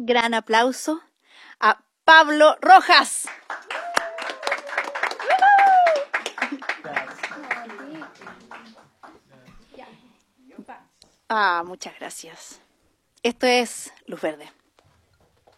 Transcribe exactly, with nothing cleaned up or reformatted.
gran, gran aplauso a Pablo Rojas. Ah, muchas gracias. Esto es Luz Verde.